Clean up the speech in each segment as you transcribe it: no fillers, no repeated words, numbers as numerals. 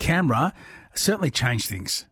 camera certainly changed things.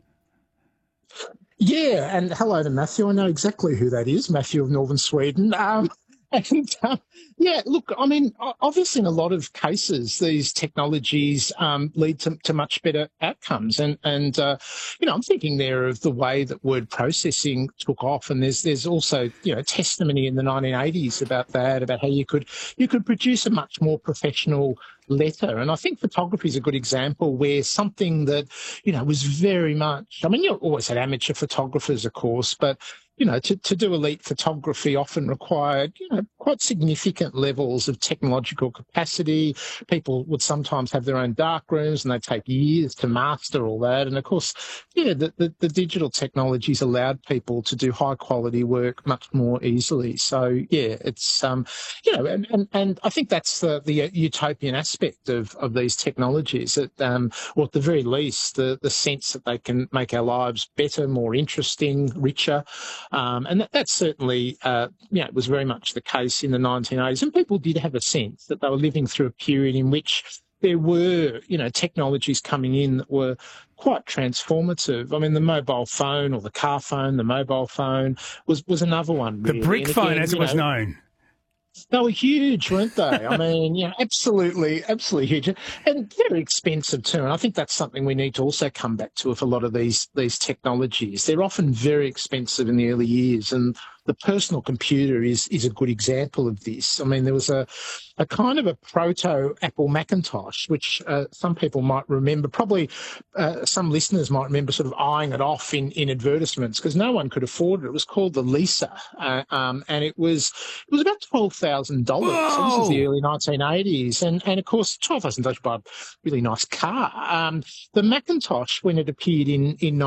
Yeah, and hello to Matthew. I know exactly who that is, Matthew of Northern Sweden. And yeah, look, I mean, obviously in a lot of cases, these technologies lead to much better outcomes. And you know, I'm thinking there of the way that word processing took off. And there's also, you know, testimony in the 1980s about that, about how you could produce a much more professional letter. And I think photography is a good example where something that, you know, was very much, I mean, you always had amateur photographers, of course, but you know, to do elite photography often required, you know, quite significant levels of technological capacity. People would sometimes have their own dark rooms and they take years to master all that. And of course, yeah, the digital technologies allowed people to do high quality work much more easily. So yeah, it's, you know, and I think that's the utopian aspect of these technologies, that, or at the very least, the sense that they can make our lives better, more interesting, richer. And that's certainly, you know, it was very much the case in the 1980s. And people did have a sense that they were living through a period in which there were, you know, technologies coming in that were quite transformative. I mean, the mobile phone or the car phone, the mobile phone was another one. Really. The brick phone, as it was known. They were huge, weren't they? I mean, you know, absolutely huge, and very expensive too. And I think that's something we need to also come back to with a lot of these technologies. They're often very expensive in the early years, and the personal computer is a good example of this. I mean, there was a kind of a proto Apple Macintosh, which some people might remember. Probably some listeners might remember sort of eyeing it off in advertisements because no one could afford it. It was called the Lisa, and it was about $12,000. So this is the early 1980s, and of course $12,000 to buy a really nice car. The Macintosh, when it appeared in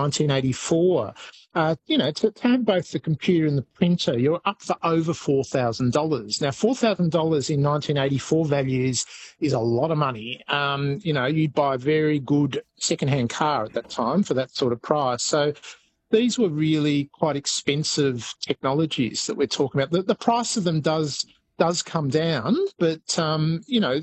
1984. You know, to have both the computer and the printer, you're up for over $4,000. Now, $4,000 in 1984 values is a lot of money. You know, you'd buy a very good second-hand car at that time for that sort of price. So these were really quite expensive technologies that we're talking about. The price of them does come down, but you know,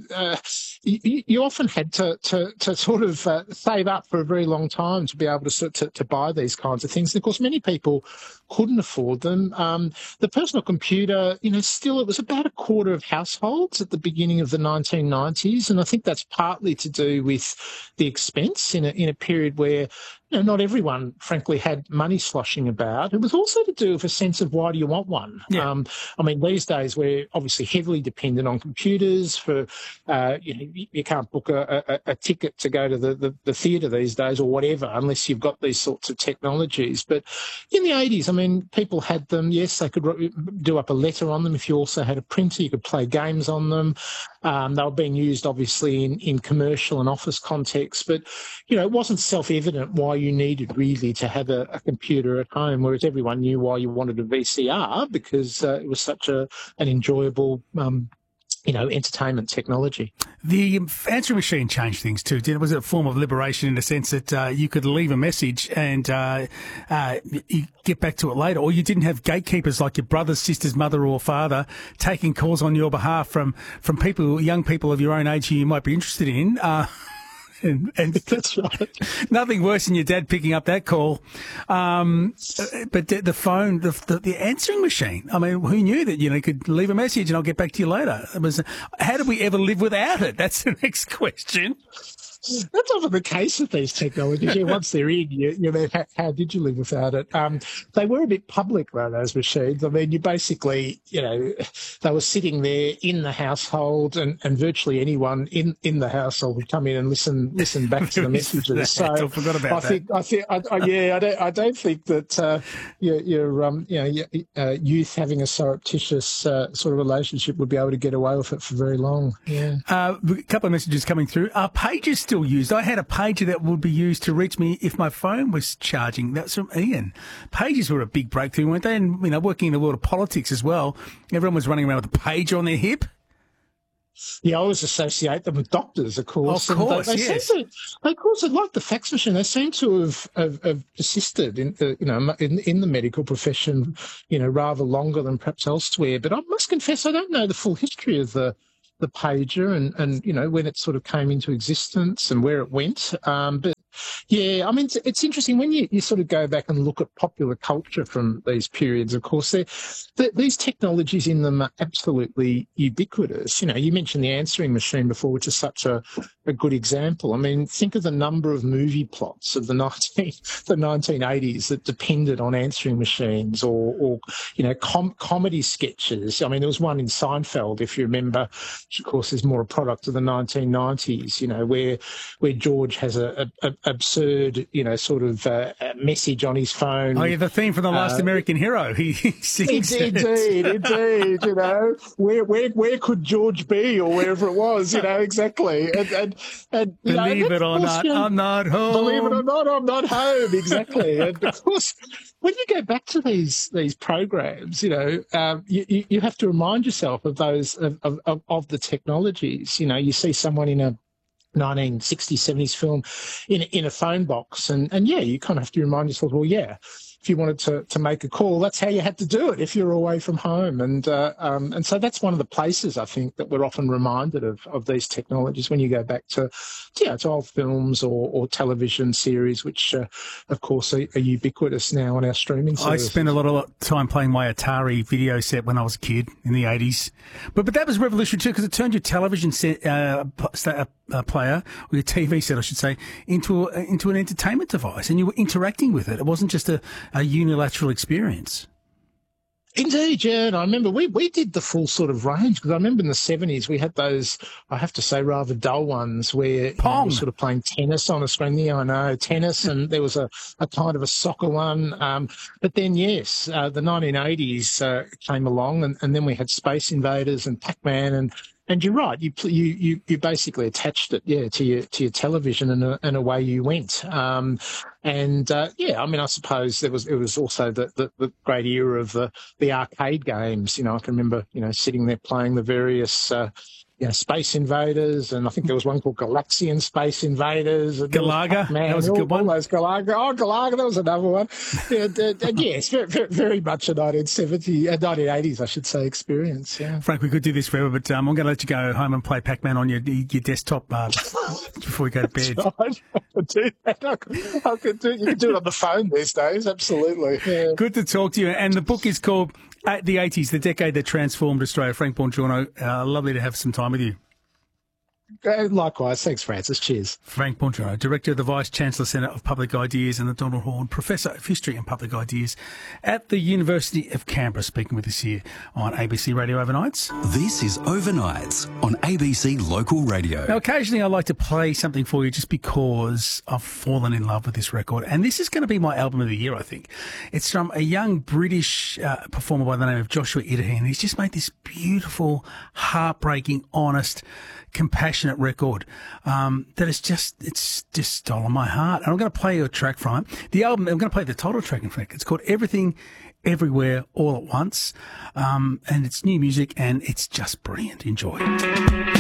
you often had to sort of save up for a very long time to be able to buy these kinds of things. And of course, many people couldn't afford them. The personal computer, you know, still it was about a quarter of households at the beginning of the 1990s, and I think that's partly to do with the expense in a period where, you know, not everyone, frankly, had money sloshing about. It was also to do with a sense of why do you want one? Yeah. I mean, these days we're obviously heavily dependent on computers for, you know, you can't book a ticket to go to the theatre these days or whatever unless you've got these sorts of technologies. But in the 80s, I mean, people had them. Yes, they could do up a letter on them. If you also had a printer, you could play games on them. They were being used, obviously, in commercial and office contexts. But, you know, it wasn't self-evident why you needed really to have a computer at home, whereas everyone knew why you wanted a VCR because it was such an enjoyable, you know, entertainment technology. The answering machine changed things too. Was it a form of liberation in the sense that you could leave a message and you get back to it later, or you didn't have gatekeepers like your brother, sister's mother or father taking calls on your behalf from people, young people of your own age who you might be interested in. And that's right. Nothing worse than your dad picking up that call. But the phone, the answering machine. I mean, who knew that, you know, you could leave a message and I'll get back to you later? How did we ever live without it? That's the next question. That's often the case with these technologies. Yeah, once they're in, you know, how did you live without it? They were a bit public, though, those machines. I mean, you basically, you know, they were sitting there in the household, and virtually anyone in the household would come in and listen back to the messages. So I forgot about that. I don't think that your youth having a surreptitious sort of relationship would be able to get away with it for very long. Yeah. A couple of messages coming through. Are pages still used? I had a pager that would be used to reach me if my phone was charging. That's from Ian. Pages were a big breakthrough, weren't they? And, you know, working in the world of politics as well, everyone was running around with a pager on their hip. Yeah, I always associate them with doctors, of course. Of course, they yes. Seem to, of course, like the fax machine, they seem to have persisted in the medical profession, you know, rather longer than perhaps elsewhere. But I must confess, I don't know the full history of the the pager and when it sort of came into existence and where it went. But yeah, I mean, it's interesting when you sort of go back and look at popular culture from these periods. Of course, these technologies in them are absolutely ubiquitous. You mentioned the answering machine before, which is such a good example. I mean, think of the number of movie plots of the 1980s that depended on answering machines, or comedy sketches. I mean, there was one in Seinfeld, if you remember, which of course is more a product of the 1990s. Where George has a absurd, sort of message on his phone. Oh, yeah, the theme from The Last American Hero. He sings Indeed. Where could George be, or wherever it was, exactly. And believe it or not, I'm not home. Believe it or not, I'm not home. Exactly. And of course, when you go back to these programs, you have to remind yourself of those of the technologies. You see someone in a 1960s, 70s film in a phone box, and you kind of have to remind yourself, well, yeah, if you wanted to make a call, that's how you had to do it if you're away from home. And so that's one of the places, I think, that we're often reminded of these technologies when you go back to old films or television series, which, of course, are ubiquitous now on our streaming services. I spent a lot of time playing my Atari video set when I was a kid in the 80s. But that was revolutionary too, because it turned your television set player, or your TV set, I should say, into an entertainment device, and you were interacting with it. It wasn't just a unilateral experience. Indeed, yeah. And I remember we did the full sort of range, because I remember in the 70s we had those, I have to say, rather dull ones where you were sort of playing tennis on a screen. Yeah, I know, tennis, and there was a kind of a soccer one. But then, yes, the 1980s came along, and then we had Space Invaders and Pac-Man, and you're right. You basically attached it, to your television, and away you went. I mean, I suppose it was also the great era of the arcade games. I can remember, sitting there playing the various Space Invaders, and I think there was one called Galaxian Space Invaders. And Galaga, that was a good one. Galaga, that was another one. Yes, very, very much a 1980s, I should say, experience. Yeah. Frank, we could do this forever, but I'm going to let you go home and play Pac-Man on your desktop before you go to bed. I could do that. I could do. You can do it on the phone these days. Absolutely. Yeah. Good to talk to you. And the book is called The 80s, the Decade That Transformed Australia. Frank Bongiorno, lovely to have some time with you. Likewise. Thanks, Francis. Cheers. Frank Bongiorno, Director of the Vice-Chancellor Centre of Public Ideas and the Donald Horne Professor of History and Public Ideas at the University of Canberra, speaking with us here on ABC Radio Overnights. This is Overnights on ABC Local Radio. Now, occasionally I like to play something for you just because I've fallen in love with this record. And this is going to be my album of the year, I think. It's from a young British performer by the name of Joshua Idahan. He's just made this beautiful, heartbreaking, honest, compassionate record that is it's just stolen my heart. And I'm going to play you a track from it. The album, I'm going to play the title track, in fact. It's called Everything, Everywhere, All at Once. And it's new music, and it's just brilliant. Enjoy.